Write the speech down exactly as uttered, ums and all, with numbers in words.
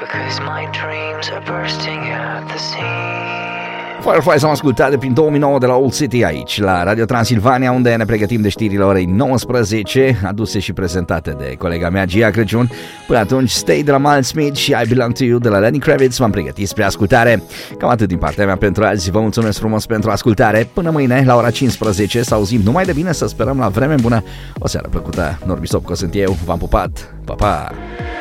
because my dreams are bursting at the seams. Fireflies am ascultat de prin două mii nouă de la Old City aici, la Radio Transilvania, unde ne pregătim de știrile orei nouăsprezece, aduse și prezentate de colega mea Gia Crăciun. Până atunci, Stay de la Miles Smith și I Belong to You de la Lenny Kravitz v-am pregătit spre ascultare. Cam atât din partea mea pentru azi, vă mulțumesc frumos pentru ascultare. Până mâine, la ora cincisprezece, să auzim numai de bine, să sperăm la vreme bună. O seară plăcută, Norbi Sopco sunt eu, v-am pupat, pa, pa!